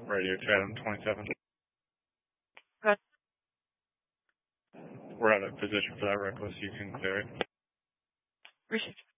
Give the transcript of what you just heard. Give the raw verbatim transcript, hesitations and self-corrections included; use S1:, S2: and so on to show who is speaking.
S1: Radio Chatham twenty-seven.
S2: Good.
S1: We're out of position for that reckless. You can clear it.
S2: Received.